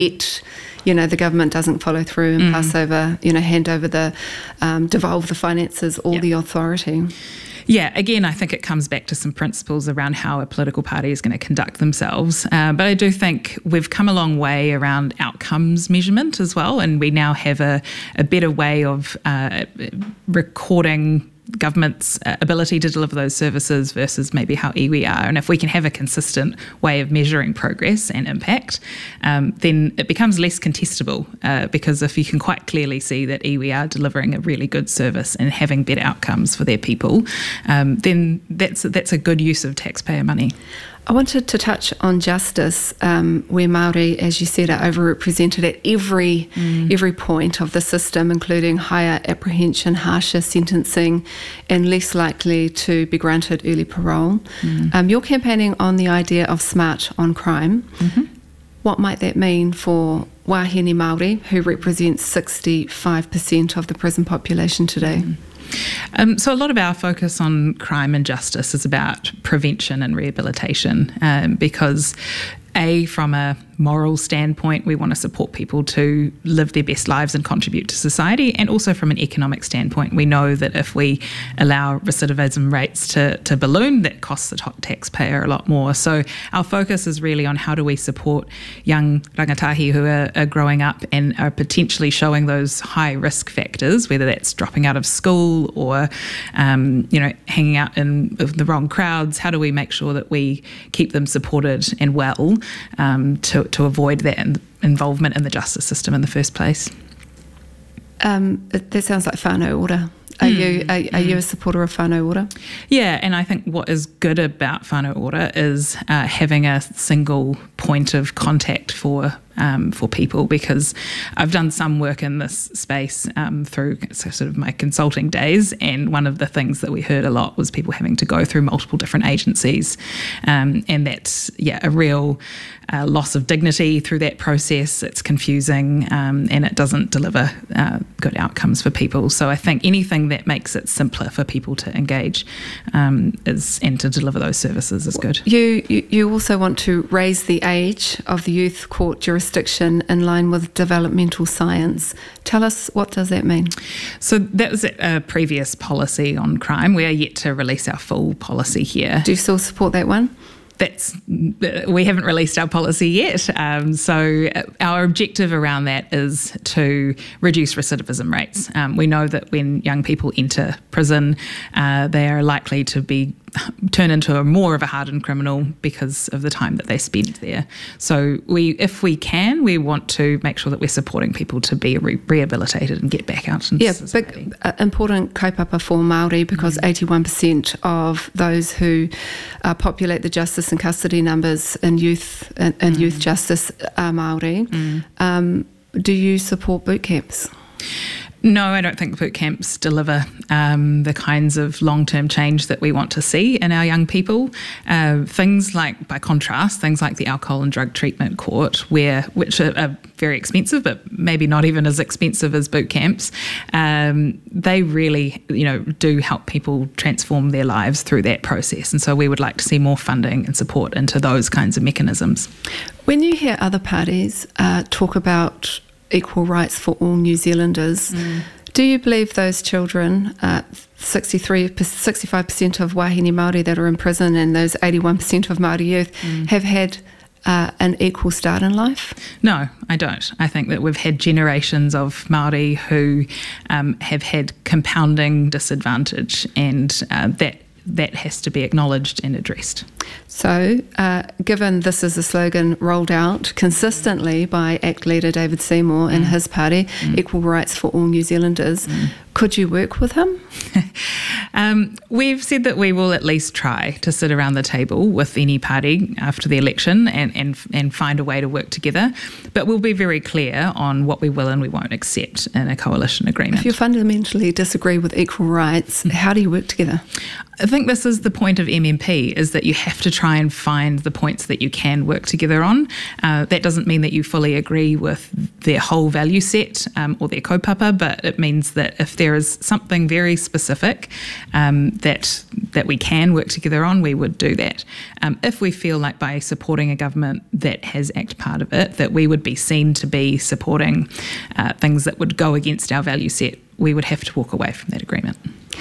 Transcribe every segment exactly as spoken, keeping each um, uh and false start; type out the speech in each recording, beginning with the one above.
it, you know, the government doesn't follow through and mm. pass over, you know, hand over the, um, devolve the finances or yep. the authority. Yeah, again, I think it comes back to some principles around how a political party is going to conduct themselves. Uh, but I do think we've come a long way around outcomes measurement as well, and we now have a, a better way of uh, recording government's ability to deliver those services versus maybe how iwi are. And if we can have a consistent way of measuring progress and impact, um, then it becomes less contestable, uh, because if you can quite clearly see that iwi are delivering a really good service and having better outcomes for their people, um, then that's that's a good use of taxpayer money. I wanted to touch on justice, um, where Māori, as you said, are overrepresented at every mm. every point of the system, including higher apprehension, harsher sentencing, and less likely to be granted early parole. Mm. Um, you're campaigning on the idea of smart on crime. Mm-hmm. What might that mean for wahine Māori, who represents sixty-five percent of the prison population today? Mm. Um, so a lot of our focus on crime and justice is about prevention and rehabilitation, um, because A, from a moral standpoint, we want to support people to live their best lives and contribute to society, and also from an economic standpoint, we know that if we allow recidivism rates to, to balloon, that costs the taxpayer a lot more. So our focus is really on how do we support young rangatahi who are, are growing up and are potentially showing those high risk factors, whether that's dropping out of school or um, you know, hanging out in the wrong crowds. How do we make sure that we keep them supported and well um, to to avoid that involvement in the justice system in the first place? Um, that sounds like whānau ora. Are mm. you are, are mm. you a supporter of whānau ora? Yeah, and I think what is good about whānau ora is uh, having a single point of contact for um, for people, because I've done some work in this space um, through sort of my consulting days, and one of the things that we heard a lot was people having to go through multiple different agencies, um, and that's yeah a real uh, loss of dignity through that process. It's confusing, um, and it doesn't deliver uh, good outcomes for people. So I think anything that makes it simpler for people to engage um, is and to deliver those services is good. You, you you also want to raise the age of the youth court jurisdiction in line with developmental science. Tell us, what does that mean? So that was a previous policy on crime. We are yet to release our full policy here. Do you still support that one? That's, we haven't released our policy yet. Um, so our objective around that is to reduce recidivism rates. Um, we know that when young people enter prison, uh, they are likely to be turn into a more of a hardened criminal because of the time that they spend there. So we, if we can, we want to make sure that we're supporting people to be re- rehabilitated and get back out into yeah, society. Big, uh, important kaupapa for Māori, because mm. eighty-one percent of those who uh, populate the justice and custody numbers in youth and, and mm. youth justice are Māori. Mm. Um, do you support boot camps? No, I don't think boot camps deliver um, the kinds of long-term change that we want to see in our young people. Uh, things like, by contrast, things like the Alcohol and Drug Treatment Court, where which are, are very expensive, but maybe not even as expensive as boot camps, um, they really, you know, do help people transform their lives through that process. And so we would like to see more funding and support into those kinds of mechanisms. When you hear other parties uh, talk about equal rights for all New Zealanders, mm. do you believe those children, uh, sixty-three, sixty-five percent of wahine Māori that are in prison and those eighty-one percent of Māori youth mm. have had uh, an equal start in life? No, I don't. I think that we've had generations of Māori who um, have had compounding disadvantage, and uh, that that has to be acknowledged and addressed. So, uh, given this is a slogan rolled out consistently by ACT leader David Seymour mm. and his party, mm. equal rights for all New Zealanders, mm. could you work with him? um, we've said that we will at least try to sit around the table with any party after the election and, and, and find a way to work together. But we'll be very clear on what we will and we won't accept in a coalition agreement. If you fundamentally disagree with equal rights, mm. how do you work together? I think this is the point of M M P, is that you have to try and find the points that you can work together on. Uh, that doesn't mean that you fully agree with their whole value set um, or their kaupapa, but it means that if there is something very specific um, that that we can work together on, we would do that. Um, if we feel like by supporting a government that has ACT part of it, that we would be seen to be supporting uh, things that would go against our value set, we would have to walk away from that agreement.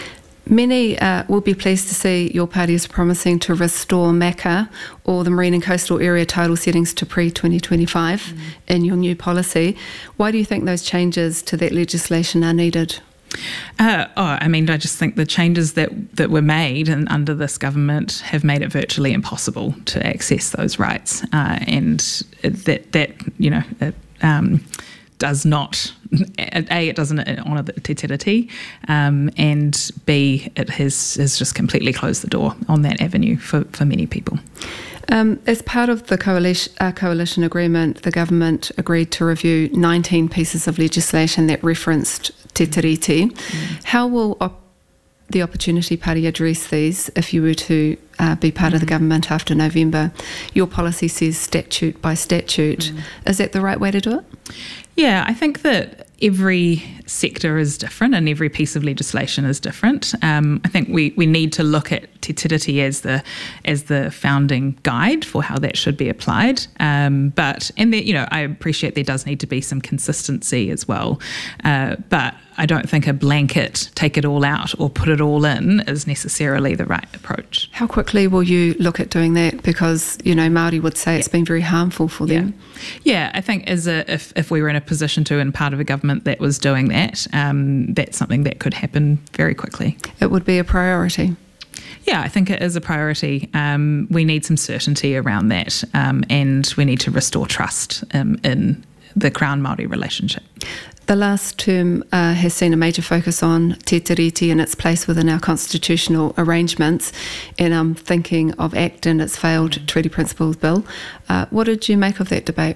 Many uh, will be pleased to see your party is promising to restore MACA or the Marine and Coastal Area title settings to pre twenty twenty-five mm. in your new policy. Why do you think those changes to that legislation are needed? Uh, oh, I mean, I just think the changes that, that were made and under this government have made it virtually impossible to access those rights, uh, and that that you know it, um, does not. A, it doesn't honour the te tiriti, um, and B, it has, has just completely closed the door on that avenue for, for many people. Um, as part of the coalition, uh, coalition agreement, the government agreed to review nineteen pieces of legislation that referenced te tiriti. Mm. How will op- the Opportunity Party address these if you were to uh, be part mm. of the government after November? Your policy says statute by statute. Mm. Is that the right way to do it? Yeah, I think that every sector is different and every piece of legislation is different. Um, I think we, we need to look at te tiriti as the as the founding guide for how that should be applied. Um, but and there, you know, I appreciate there does need to be some consistency as well. Uh, but I don't think a blanket take it all out or put it all in is necessarily the right approach. How quickly will you look at doing that? Because, you know, Māori would say it's been very harmful for them. Yeah, yeah I think as a if, if we were in a position to and part of a government that was doing that, um, that's something that could happen very quickly. It would be a priority. Yeah, I think it is a priority. Um, we need some certainty around that, um, and we need to restore trust um, in the Crown Māori relationship. The last term uh, has seen a major focus on te tiriti and its place within our constitutional arrangements, and I'm thinking of ACT and its failed Treaty Principles Bill. Uh, what did you make of that debate?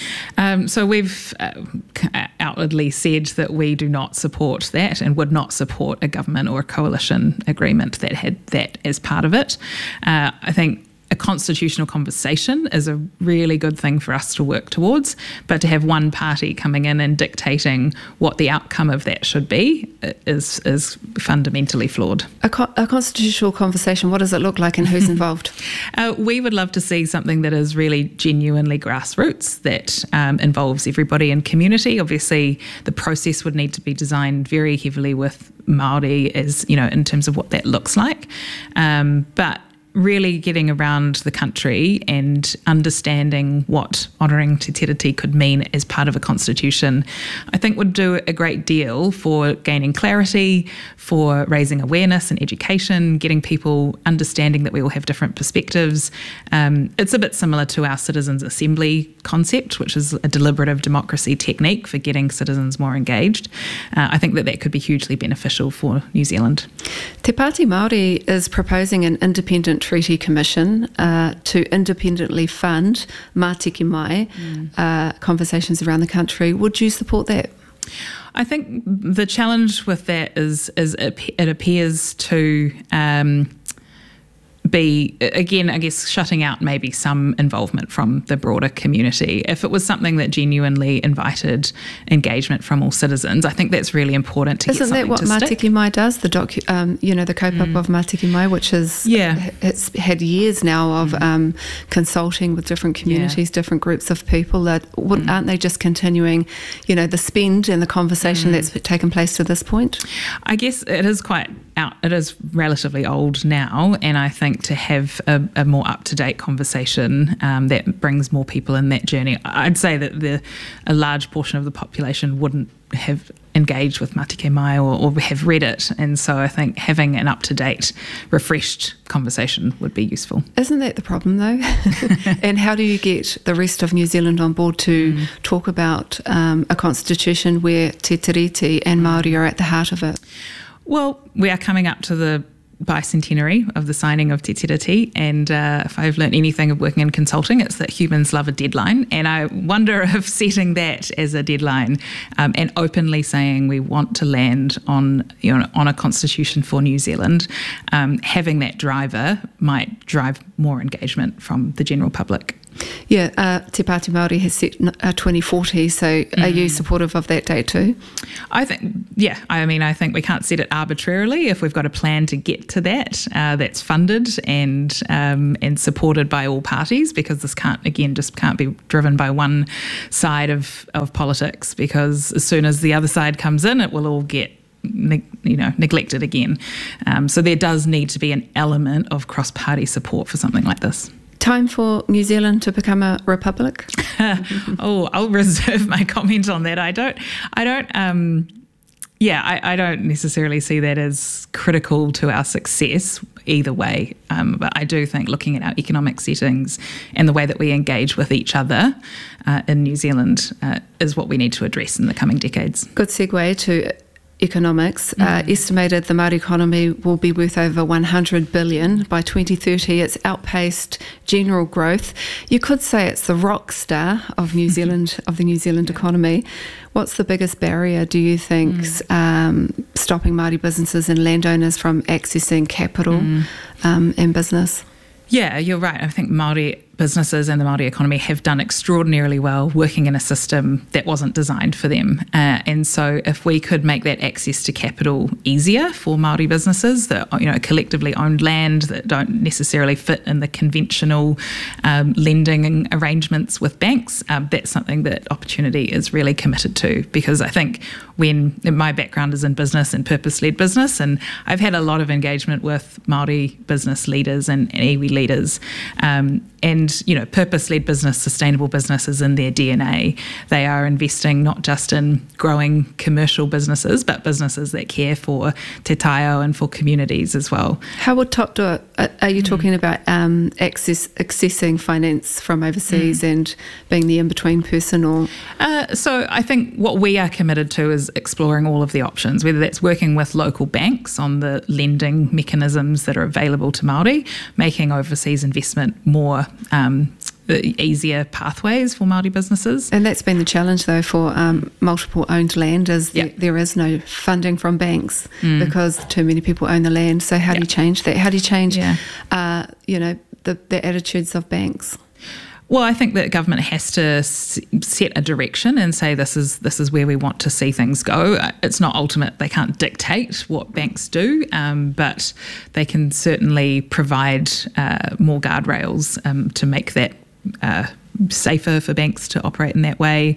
Um, so we've uh, outwardly said that we do not support that and would not support a government or a coalition agreement that had that as part of it. Uh, I think a constitutional conversation is a really good thing for us to work towards, but to have one party coming in and dictating what the outcome of that should be is is fundamentally flawed. A, co- a constitutional conversation, what does it look like and who's involved? uh, we would love to see something that is really genuinely grassroots, that um, involves everybody in community. Obviously, the process would need to be designed very heavily with Māori as, you know, in terms of what that looks like. Um, but really getting around the country and understanding what honouring te tiriti could mean as part of a constitution, I think would do a great deal for gaining clarity, for raising awareness and education, getting people understanding that we all have different perspectives. Um, it's a bit similar to our citizens' assembly concept, which is a deliberative democracy technique for getting citizens more engaged. Uh, I think that that could be hugely beneficial for New Zealand. Te Pāti Māori is proposing an independent Treaty Commission uh, to independently fund Mā Tiki Mai mm. uh, conversations around the country. Would you support that? I think the challenge with that is, is it, it appears to um, be, again, I guess, shutting out maybe some involvement from the broader community. If it was something that genuinely invited engagement from all citizens, I think that's really important to Isn't get something that what to Mā stick. Tiki Mai does? The docu, um, you know, the kaupapa mm. of Mā Tiki Mai, which is yeah. it's had years now of mm. um, consulting with different communities, yeah. different groups of people. That wouldn't, mm. aren't they just continuing, you know, the spend and the conversation mm. that's taken place to this point? I guess it is quite out. It is relatively old now, and I think to have a, a more up-to-date conversation um, that brings more people in that journey, I'd say that the a large portion of the population wouldn't have engaged with Mā Tiki Mai or, or have read it, and so I think having an up-to-date, refreshed conversation would be useful. Isn't that the problem though? And how do you get the rest of New Zealand on board to mm. talk about um, a constitution where te tiriti and Māori are at the heart of it? Well, we are coming up to the bicentenary of the signing of te tiriti, and uh, if I've learned anything of working in consulting, it's that humans love a deadline, and I wonder if setting that as a deadline um, and openly saying we want to land on, you know, on a constitution for New Zealand, um, having that driver might drive more engagement from the general public. Yeah, uh, Te Pāti Māori has set uh, twenty forty, so mm. are you supportive of that date too? I think, yeah, I mean, I think we can't set it arbitrarily. If we've got a plan to get to that, uh, that's funded and um, and supported by all parties, because this can't, again, just can't be driven by one side of, of politics, because as soon as the other side comes in, it will all get Ne- you know, neglected again. Um, so there does need to be an element of cross-party support for something like this. Time for New Zealand to become a republic? oh, I'll reserve my comment on that. I don't, I don't, um, yeah, I, I don't necessarily see that as critical to our success either way. Um, but I do think looking at our economic settings and the way that we engage with each other uh, in New Zealand uh, is what we need to address in the coming decades. Good segue to economics. Mm. Uh, estimated the Māori economy will be worth over one hundred billion dollars by twenty thirty. It's outpaced general growth. You could say it's the rock star of New Zealand, of the New Zealand economy. What's the biggest barrier, do you think, mm. um, stopping Māori businesses and landowners from accessing capital mm. um, and business? Yeah, you're right. I think Māori businesses and the Māori economy have done extraordinarily well working in a system that wasn't designed for them. Uh, and so if we could make that access to capital easier for Māori businesses that, you know, collectively owned land that don't necessarily fit in the conventional um, lending arrangements with banks, um, that's something that Opportunity is really committed to. Because I think when my background is in business and purpose-led business, and I've had a lot of engagement with Māori business leaders and, and iwi leaders, um, and, you know, purpose-led business, sustainable business is in their D N A. They are investing not just in growing commercial businesses, but businesses that care for te taio and for communities as well. How would Top do it? Are you mm. talking about um, access, accessing finance from overseas mm. and being the in-between person? Or uh, so I think what we are committed to is exploring all of the options, whether that's working with local banks on the lending mechanisms that are available to Māori, making overseas investment more Um, easier pathways for Māori businesses. And that's been the challenge, though, for um, multiple owned land, is yep. the, there is no funding from banks mm. because too many people own the land. So how yep. do you change that? How do you change, yeah. uh, you know, the, the attitudes of banks? Well, I think that government has to s- set a direction and say this is this is where we want to see things go. It's not ultimate; they can't dictate what banks do, um, but they can certainly provide uh, more guardrails um, to make that uh, safer for banks to operate in that way.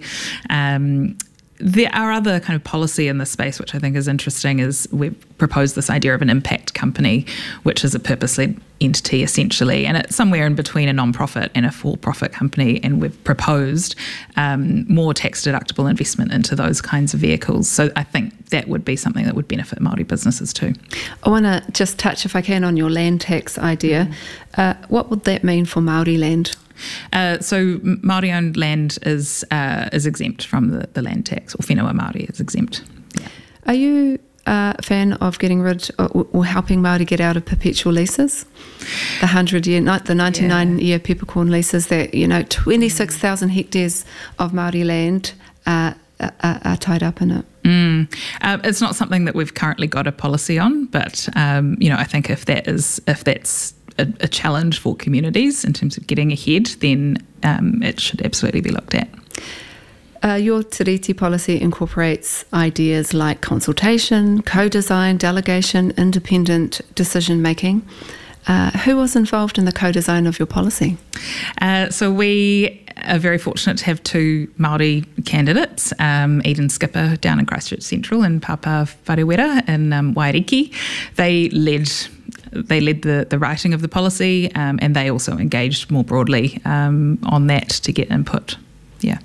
Um, There are other kind of policy in this space, which I think is interesting, is we've proposed this idea of an impact company, which is a purpose-led entity essentially, and it's somewhere in between a non-profit and a for-profit company, and we've proposed um, more tax-deductible investment into those kinds of vehicles. So I think that would be something that would benefit Māori businesses too. I want to just touch, if I can, on your land tax idea. Mm. Uh, what would that mean for Māori land? Uh, so Māori-owned land is uh, is exempt from the, the land tax, or whenua Māori is exempt. Yeah. Are you uh, a fan of getting rid or, or helping Māori get out of perpetual leases? The hundred year, the ninety-nine yeah. year peppercorn leases that, you know, twenty-six thousand hectares of Māori land uh, are, are tied up in it. Mm. Uh, it's not something that we've currently got a policy on, but um, you know, I think if that is if that's A, a challenge for communities in terms of getting ahead, then um, it should absolutely be looked at. Uh, your Tiriti policy incorporates ideas like consultation, co-design, delegation, independent decision making. Uh, who was involved in the co-design of your policy? Uh, so we are very fortunate to have two Māori candidates, um, Eden Skipper down in Christchurch Central and Papa Wharewera in um, Wairiki. They led They led the, the writing of the policy, um, and they also engaged more broadly um, on that to get input. Yeah.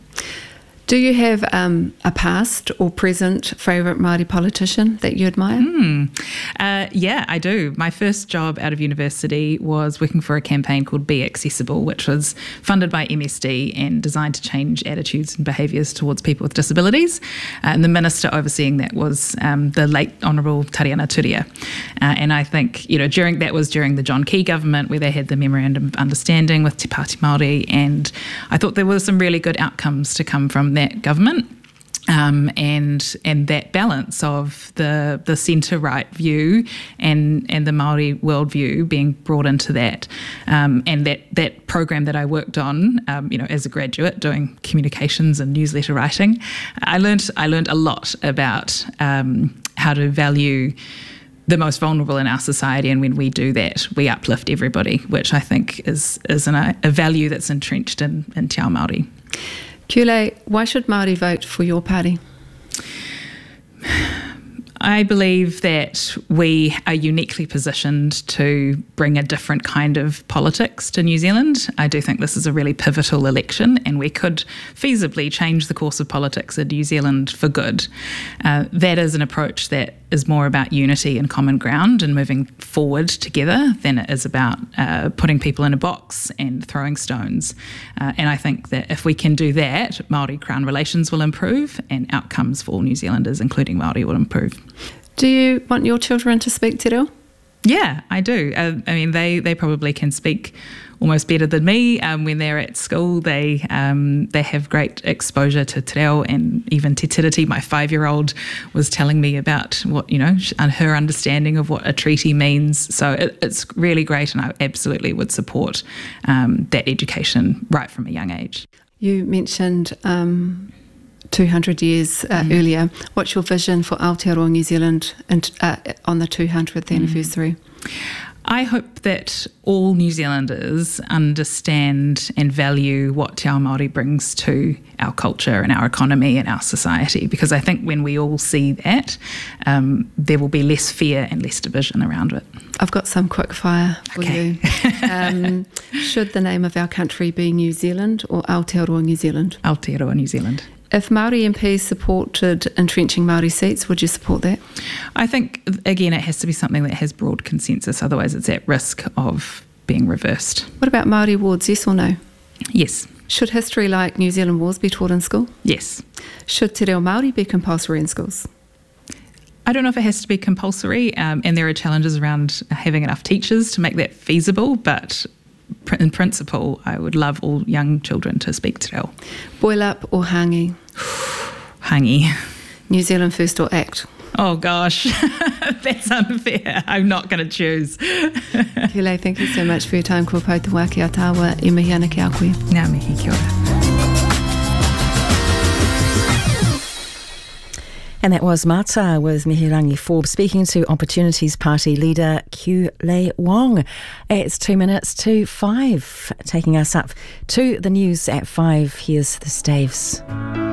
Do you have um, a past or present favourite Māori politician that you admire? Mm. Uh, yeah, I do. My first job out of university was working for a campaign called Be Accessible, which was funded by M S D and designed to change attitudes and behaviours towards people with disabilities. Uh, and the minister overseeing that was um, the late Honourable Tariana Turia. Uh, and I think, you know, during that was during the John Key government, where they had the Memorandum of Understanding with Te Pāti Māori, and I thought there were some really good outcomes to come from that government. Um, and and that balance of the the centre-right view and and the Māori worldview being brought into that, um, and that that program that I worked on, um, you know, as a graduate doing communications and newsletter writing, I learned I learned a lot about um, how to value the most vulnerable in our society, and when we do that, we uplift everybody, which I think is is an, a value that's entrenched in in Te Ao Māori. Kiule, why should Māori vote for your party? I believe that we are uniquely positioned to bring a different kind of politics to New Zealand. I do think this is a really pivotal election, and we could feasibly change the course of politics in New Zealand for good. Uh, that is an approach that is more about unity and common ground and moving forward together than it is about uh, putting people in a box and throwing stones. Uh, and I think that if we can do that, Māori-Crown relations will improve and outcomes for all New Zealanders, including Māori, will improve. Do you want your children to speak te reo? Yeah, I do. Uh, I mean, they, they probably can speak almost better than me. Um, when they're at school, they um, they have great exposure to te reo and even te tiriti. My five-year-old was telling me about what, you know, her understanding of what a treaty means. So it, it's really great, and I absolutely would support um, that education right from a young age. You mentioned um, two hundred years uh, mm. earlier. What's your vision for Aotearoa New Zealand and, uh, on the two hundredth mm. anniversary? I hope that all New Zealanders understand and value what Te Ao Māori brings to our culture and our economy and our society, because I think when we all see that, um, there will be less fear and less division around it. I've got some quick fire for okay. you. Um, should the name of our country be New Zealand or Aotearoa New Zealand? Aotearoa New Zealand. If Māori M Ps supported entrenching Māori seats, would you support that? I think, again, it has to be something that has broad consensus, otherwise it's at risk of being reversed. What about Māori wards, yes or no? Yes. Should history like New Zealand wars be taught in school? Yes. Should te reo Māori be compulsory in schools? I don't know if it has to be compulsory, um, and there are challenges around having enough teachers to make that feasible, but in principle, I would love all young children to speak te reo. Boil up or hangi? Hangi. New Zealand first or ACT? Oh gosh, that's unfair. I'm not going to choose. Kiule, thank you so much for your time. Kua pau te wā ki a tāua, e mihi ana ki a koe. Ngā mihi, kia ora. And that was Mata with Mihirangi Forbes speaking to Opportunities Party leader Kiule Wong. It's two minutes to five, taking us up to the news at five. Here's the Staves.